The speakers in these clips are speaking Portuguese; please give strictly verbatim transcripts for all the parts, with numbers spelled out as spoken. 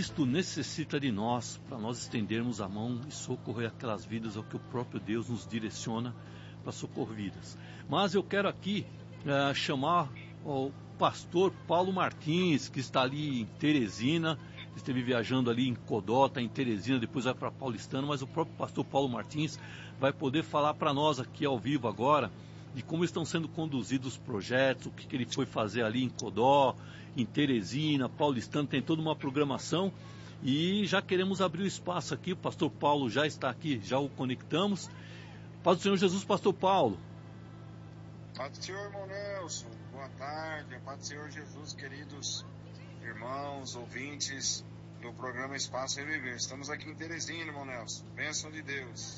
Cristo necessita de nós para nós estendermos a mão e socorrer aquelas vidas ao que o próprio Deus nos direciona para socorrer vidas. Mas eu quero aqui é, chamar o pastor Paulo Martins, que está ali em Teresina, esteve viajando ali em Codó, está em Teresina, depois vai para Paulistano, mas o próprio pastor Paulo Martins vai poder falar para nós aqui ao vivo agora de como estão sendo conduzidos os projetos, o que, que ele foi fazer ali em Codó, em Teresina, Paulistano, tem toda uma programação e já queremos abrir o espaço aqui, o pastor Paulo já está aqui, já o conectamos. Paz do Senhor Jesus, pastor Paulo. Paz do Senhor, irmão Nelson, boa tarde, paz do Senhor Jesus, queridos irmãos, ouvintes do programa Espaço Reviver. Estamos aqui em Teresina, irmão Nelson, bênção de Deus.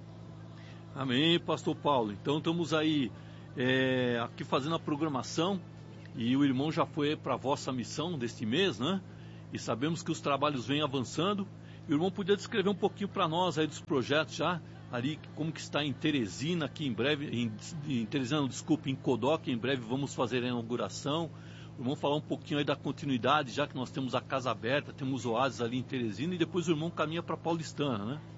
Amém, pastor Paulo. Então estamos aí é, aqui fazendo a programação e o irmão já foi para a vossa missão deste mês, né? E sabemos que os trabalhos vêm avançando. E o irmão podia descrever um pouquinho para nós aí dos projetos já, ali como que está em Teresina, aqui em breve, em, em Teresina, não, desculpe, em Codó, que em breve vamos fazer a inauguração. O irmão falar um pouquinho aí da continuidade, já que nós temos a casa aberta, temos oásis ali em Teresina e depois o irmão caminha para Paulistana, né?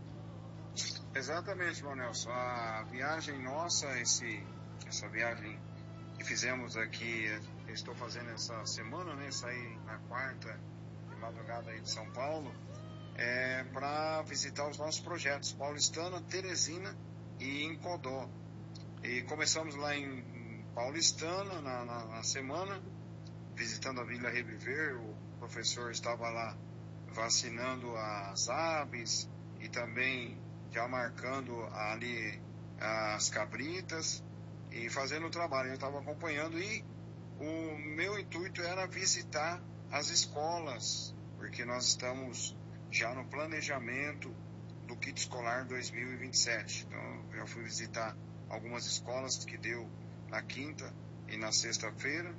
Exatamente, irmão Nelson. A viagem nossa, esse, essa viagem que fizemos aqui, eu estou fazendo essa semana, né? Saí na quarta de madrugada aí de São Paulo, é para visitar os nossos projetos, Paulistana, Teresina e em Codó. E começamos lá em Paulistana na, na, na semana, visitando a Vila Reviver. O professor estava lá vacinando as aves e também já marcando ali as cabritas e fazendo o trabalho. Eu estava acompanhando e o meu intuito era visitar as escolas, porque nós estamos já no planejamento do kit escolar dois mil e vinte e sete. Então eu já fui visitar algumas escolas que deu na quinta e na sexta-feira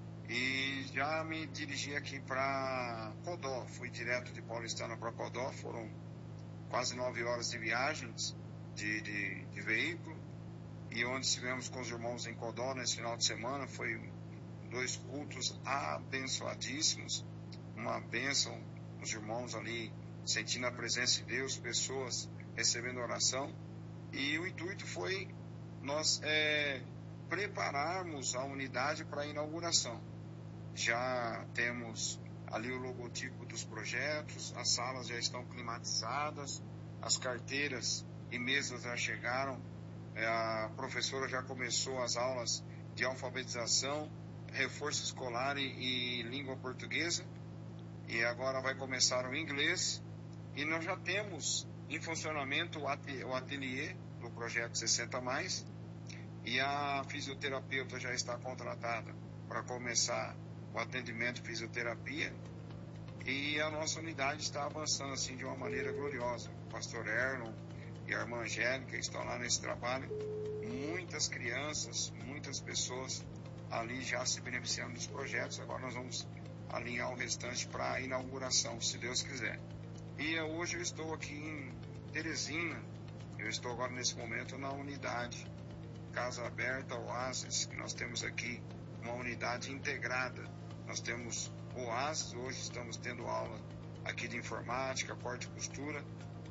e já me dirigi aqui para Codó. Fui direto de Paulistana para Codó, foram quase nove horas de viagens de, de, de veículo, e onde estivemos com os irmãos em Codó nesse final de semana. Foi dois cultos abençoadíssimos, uma bênção, os irmãos ali sentindo a presença de Deus, pessoas recebendo oração, e o intuito foi nós é, prepararmos a unidade para a inauguração. Já temos ali o logotipo dos projetos, as salas já estão climatizadas, as carteiras e mesas já chegaram, a professora já começou as aulas de alfabetização, reforço escolar e, e língua portuguesa, e agora vai começar o inglês, e nós já temos em funcionamento o ateliê do projeto sessenta mais, e a fisioterapeuta já está contratada para começar o atendimento de fisioterapia, e a nossa unidade está avançando assim de uma maneira gloriosa. O pastor Erlon e a irmã Angélica estão lá nesse trabalho, muitas crianças, muitas pessoas ali já se beneficiando dos projetos. Agora nós vamos alinhar o restante para a inauguração, se Deus quiser. E hoje eu estou aqui em Teresina, eu estou agora nesse momento na unidade Casa Aberta Oásis, que nós temos aqui uma unidade integrada. Nós temos Oásis, hoje estamos tendo aula aqui de informática, corte e costura,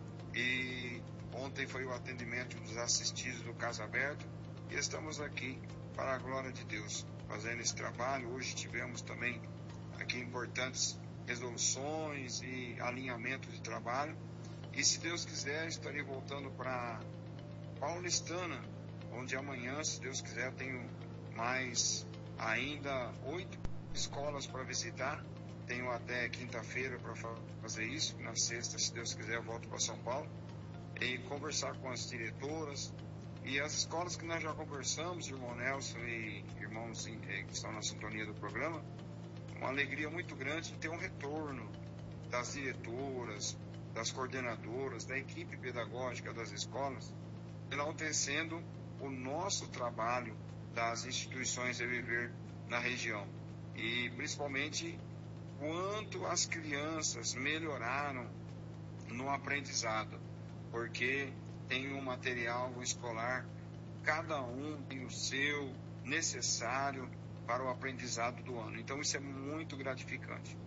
e ontem foi o atendimento dos assistidos do Casa Aberta, e estamos aqui para a glória de Deus, fazendo esse trabalho. Hoje tivemos também aqui importantes resoluções e alinhamento de trabalho, e se Deus quiser estarei voltando para Paulistana, onde amanhã, se Deus quiser, tenho mais ainda oito escolas para visitar. Tenho até quinta-feira para fazer isso. Na sexta, se Deus quiser, eu volto para São Paulo e conversar com as diretoras e as escolas que nós já conversamos, irmão Nelson e irmãos que estão na sintonia do programa. Uma alegria muito grande de ter um retorno das diretoras, das coordenadoras, da equipe pedagógica das escolas, enaltecendo o nosso trabalho das instituições Reviver na região. E principalmente quanto as crianças melhoraram no aprendizado, porque tem um material escolar, cada um tem o seu necessário para o aprendizado do ano. Então isso é muito gratificante.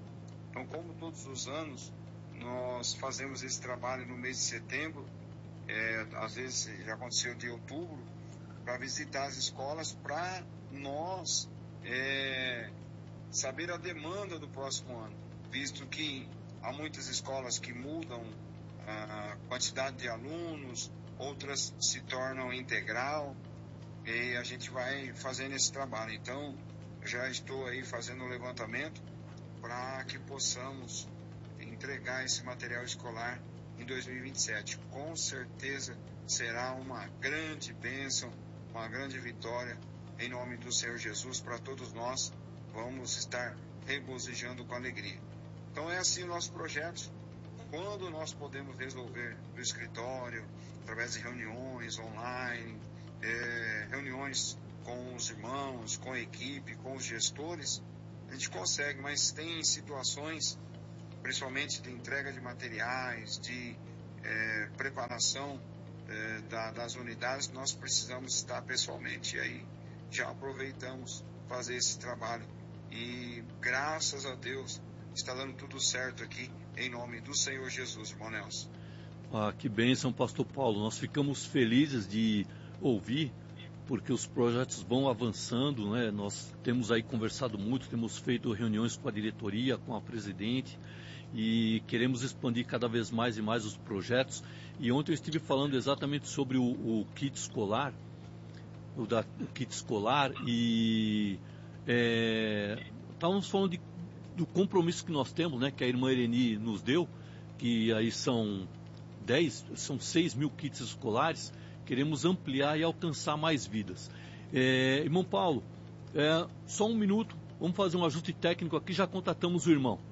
Então, como todos os anos, nós fazemos esse trabalho no mês de setembro, é, às vezes já aconteceu de outubro, para visitar as escolas, para nós é, saber a demanda do próximo ano, visto que há muitas escolas que mudam a quantidade de alunos, outras se tornam integral, e a gente vai fazendo esse trabalho. Então, já estou aí fazendo o levantamento para que possamos entregar esse material escolar em dois mil e vinte e sete. Com certeza será uma grande bênção, uma grande vitória, em nome do Senhor Jesus, para todos nós. Vamos estar regozijando com alegria. Então é assim o nosso projeto. Quando nós podemos resolver do escritório, através de reuniões online, é, reuniões com os irmãos, com a equipe, com os gestores, a gente consegue, mas tem situações, principalmente de entrega de materiais, de é, preparação é, da, das unidades, nós precisamos estar pessoalmente. E aí já aproveitamos fazer esse trabalho. E graças a Deus está dando tudo certo aqui, em nome do Senhor Jesus, irmão Nelson. Ah, que bênção, pastor Paulo. Nós ficamos felizes de ouvir, porque os projetos vão avançando, né? Nós temos aí conversado muito, temos feito reuniões com a diretoria, com a presidente, e queremos expandir cada vez mais e mais os projetos. E ontem eu estive falando exatamente sobre o, o kit escolar, o, da, o kit escolar, e é, estávamos falando de, do compromisso que nós temos, né, que a irmã Ireni nos deu, que aí são dez, são seis mil kits escolares. Queremos ampliar e alcançar mais vidas. É, irmão Paulo, é, só um minuto, vamos fazer um ajuste técnico aqui, já contatamos o irmão.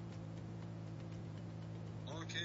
Ok.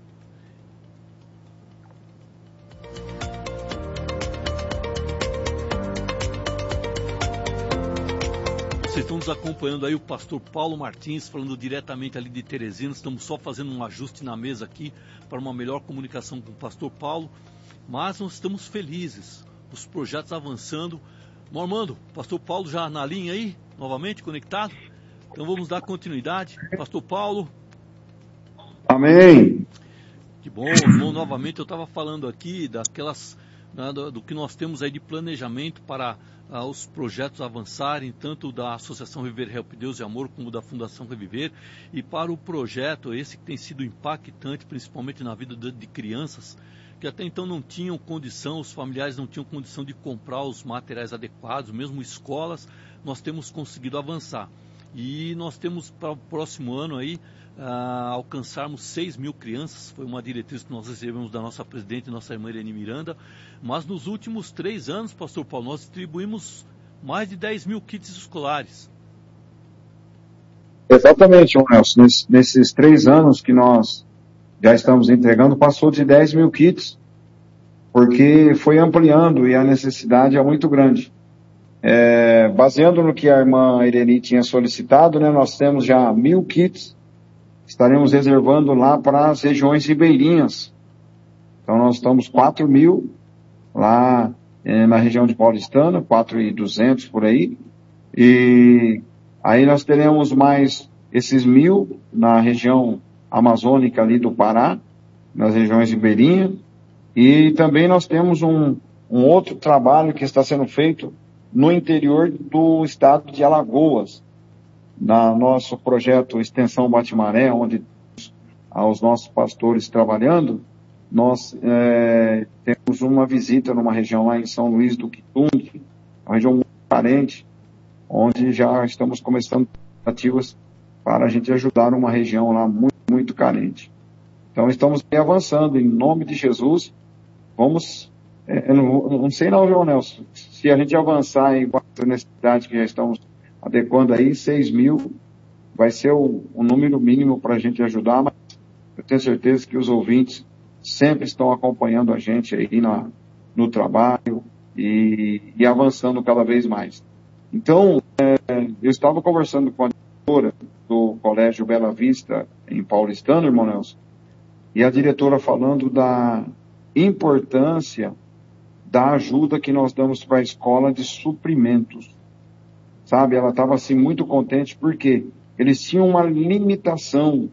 Vocês estão nos acompanhando aí, o pastor Paulo Martins, falando diretamente ali de Teresina. Estamos só fazendo um ajuste na mesa aqui, para uma melhor comunicação com o pastor Paulo. Mas nós estamos felizes, os projetos avançando. Normando, pastor Paulo já na linha aí, novamente conectado. Então vamos dar continuidade. Pastor Paulo. Amém. Que bom, irmão, novamente eu estava falando aqui daquelas, né, do, do que nós temos aí de planejamento para ah, os projetos avançarem, tanto da Associação Reviver Help Deus e Amor, como da Fundação Reviver, e para o projeto esse que tem sido impactante, principalmente na vida de, de crianças, que até então não tinham condição, os familiares não tinham condição de comprar os materiais adequados, mesmo escolas, nós temos conseguido avançar. E nós temos para o próximo ano aí, ah, alcançarmos seis mil crianças, foi uma diretriz que nós recebemos da nossa presidente, nossa irmã Irene Miranda, mas nos últimos três anos, pastor Paulo, nós distribuímos mais de dez mil kits escolares. Exatamente, Nelson, nesses, nesses três anos que nós já estamos entregando, passou de dez mil kits, porque foi ampliando e a necessidade é muito grande. É, baseando no que a irmã Ireni tinha solicitado, né, nós temos já mil kits, estaremos reservando lá para as regiões ribeirinhas. Então nós estamos quatro mil lá é, na região de Paulistana, quatro mil e duzentos por aí, e aí nós teremos mais esses mil na região amazônica ali do Pará, nas regiões ribeirinhas, e também nós temos um, um outro trabalho que está sendo feito no interior do estado de Alagoas, na nosso projeto Extensão Batimaré, onde os nossos pastores trabalhando, nós é, temos uma visita numa região lá em São Luís do Quitungue, uma região muito carente, onde já estamos começando ativas para a gente ajudar uma região lá muito, muito carente. Então estamos avançando em nome de Jesus. Vamos, é, eu não, não sei não, João Nelson, se a gente avançar em quatro necessidades que já estamos adequando aí, seis mil vai ser o, o número mínimo para a gente ajudar, mas eu tenho certeza que os ouvintes sempre estão acompanhando a gente aí na, no trabalho e, e avançando cada vez mais. Então, é, eu estava conversando com a diretora do Colégio Bela Vista, em Paulistano, irmão Nelson, e a diretora falando da importância da ajuda que nós damos para a escola de suprimentos. Sabe, ela estava assim muito contente, por quê? eles tinham uma limitação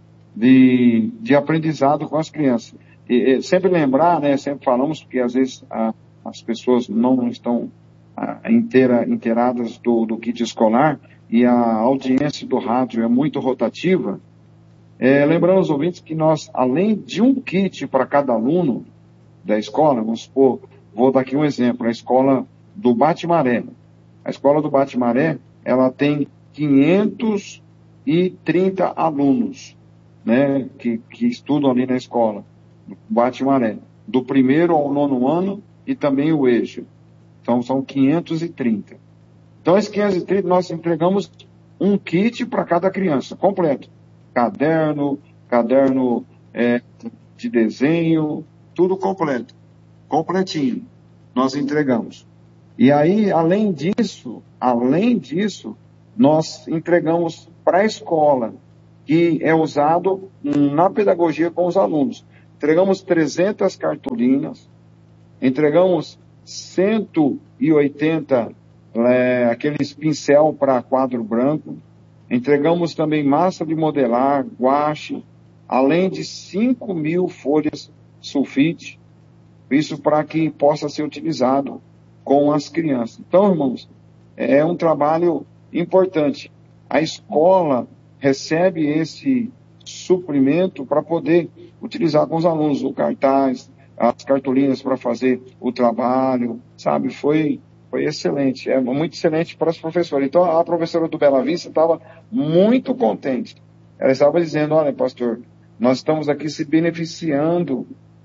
de, de aprendizado com as crianças. E, e, sempre lembrar, né, sempre falamos, porque às vezes a, as pessoas não estão a, inteira, inteiradas do, do kit escolar, e a audiência do rádio é muito rotativa. É, lembrando aos ouvintes que nós, além de um kit para cada aluno da escola, vamos supor, vou dar aqui um exemplo, a escola do Bate-Maré. A escola do Bate-Maré, ela tem quinhentos e trinta alunos, né, que, que estudam ali na escola, do Bate-Maré, do primeiro ao nono ano e também o eixo. Então, são quinhentos e trinta. Então, esses quinhentos e trinta, nós entregamos um kit para cada criança, completo. Caderno, caderno é, de desenho, tudo completo, completinho, nós entregamos. E aí, além disso, além disso, nós entregamos para a escola, que é usado na pedagogia com os alunos. Entregamos trezentas cartolinas, entregamos cento e oitenta, é, aqueles pincel para quadro branco, entregamos também massa de modelar, guache, além de cinco mil folhas sulfite, isso para que possa ser utilizado com as crianças. Então, irmãos, é um trabalho importante. A escola recebe esse suprimento para poder utilizar com os alunos o cartaz, as cartolinas para fazer o trabalho, sabe? Foi, foi excelente, é muito excelente para os professores. Então, a professora do Bela Vista estava muito contente. Ela estava dizendo, olha, pastor, nós estamos aqui se beneficiando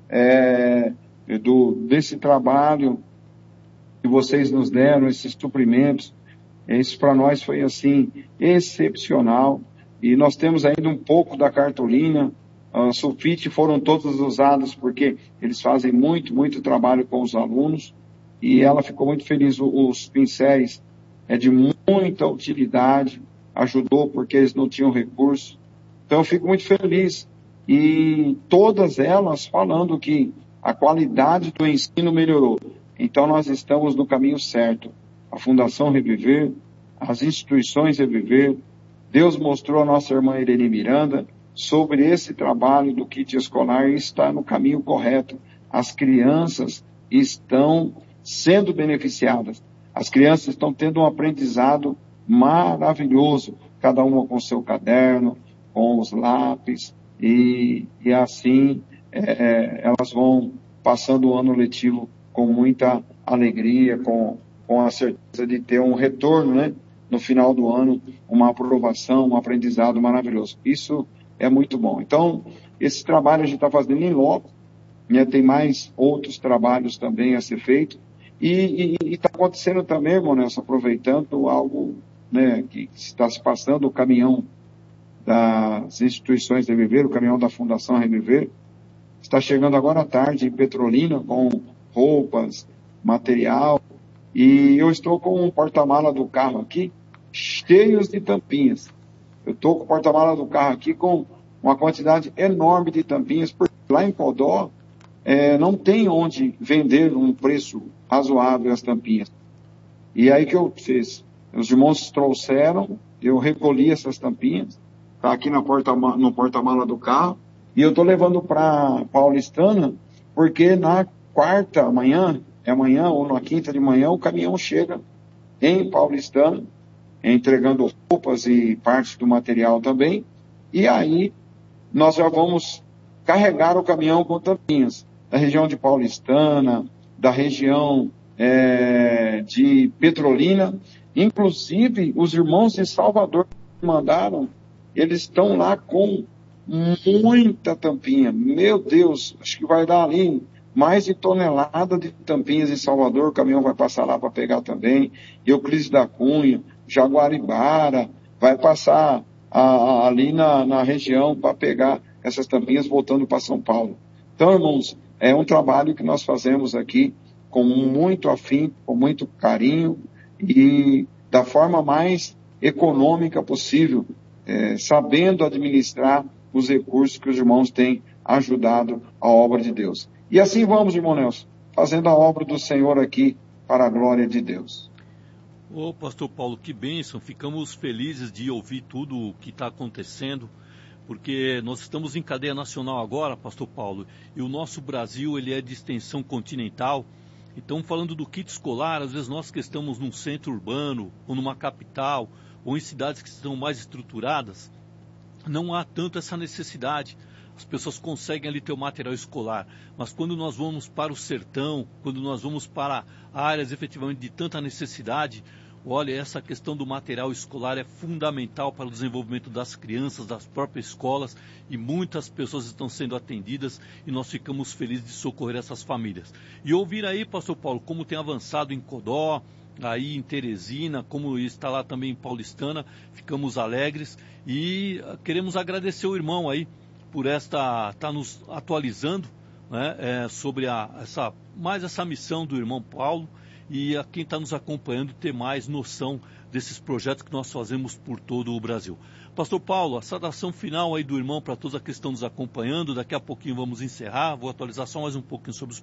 é, do, desse trabalho que vocês nos deram, esses suprimentos. Isso para nós foi, assim, excepcional. E nós temos ainda um pouco da cartolina. Uh, sulfite foram todos usados porque eles fazem muito, muito trabalho com os alunos. E ela ficou muito feliz. Os pincéis é de muita utilidade. Ajudou porque eles não tinham recurso. Então eu fico muito feliz. E todas elas falando que a qualidade do ensino melhorou. Então nós estamos no caminho certo. A Fundação Reviver, as instituições Reviver, Deus mostrou a nossa irmã Irene Miranda sobre esse trabalho do kit escolar e está no caminho correto. As crianças estão sendo beneficiadas. As crianças estão tendo um aprendizado maravilhoso, cada uma com seu caderno, com os lápis, e, e assim é, elas vão passando o ano letivo com muita alegria, com, com a certeza de ter um retorno, né? No final do ano, uma aprovação, um aprendizado maravilhoso. Isso é muito bom. Então, esse trabalho a gente está fazendo em loco, né? Tem mais outros trabalhos também a ser feito. E está acontecendo também, irmão Nelson, aproveitando algo, né, que está se passando, o caminhão das instituições Reviver, o caminhão da Fundação Reviver, está chegando agora à tarde em Petrolina com roupas, material, e eu estou com um porta-mala do carro aqui, cheios de tampinhas. Eu estou com o porta-mala do carro aqui com uma quantidade enorme de tampinhas, porque lá em Codó é, não tem onde vender um preço razoável as tampinhas. E aí que eu fiz? Os irmãos trouxeram, eu recolhi essas tampinhas, está aqui na porta, no porta-mala do carro, e eu estou levando para Paulistana, porque na quarta amanhã, é amanhã ou na quinta de manhã, o caminhão chega em Paulistana, entregando roupas e partes do material também, e aí nós já vamos carregar o caminhão com tampinhas da região de Paulistana, da região é, de Petrolina, inclusive os irmãos de Salvador que mandaram, eles estão lá com muita tampinha. Meu Deus, acho que vai dar ali mais de tonelada de tampinhas em Salvador, o caminhão vai passar lá para pegar também, Euclides da Cunha, Jaguaribara, vai passar a, a, ali na, na região para pegar essas tampinhas voltando para São Paulo. Então, irmãos, é um trabalho que nós fazemos aqui com muito afinco, com muito carinho e da forma mais econômica possível, é, sabendo administrar os recursos que os irmãos têm ajudado a obra de Deus. E assim vamos, irmão Nelson, fazendo a obra do Senhor aqui para a glória de Deus. Ô, pastor Paulo, que bênção, ficamos felizes de ouvir tudo o que está acontecendo, porque nós estamos em cadeia nacional agora, pastor Paulo, e o nosso Brasil, ele é de extensão continental. Então, falando do kit escolar, às vezes nós que estamos num centro urbano, ou numa capital, ou em cidades que estão mais estruturadas, não há tanto essa necessidade. As pessoas conseguem ali ter o material escolar, mas quando nós vamos para o sertão, quando nós vamos para áreas efetivamente de tanta necessidade, olha, essa questão do material escolar é fundamental para o desenvolvimento das crianças, das próprias escolas, e muitas pessoas estão sendo atendidas e nós ficamos felizes de socorrer essas famílias. E ouvir aí, pastor Paulo, como tem avançado em Codó, aí em Teresina, como está lá também em Paulistana, ficamos alegres e queremos agradecer o irmão aí por esta estar tá nos atualizando, né, é, sobre a, essa, mais essa missão do irmão Paulo, e a quem está nos acompanhando ter mais noção desses projetos que nós fazemos por todo o Brasil. Pastor Paulo, a saudação final aí do irmão para todos aqueles que estão nos acompanhando, daqui a pouquinho vamos encerrar, vou atualizar só mais um pouquinho sobre os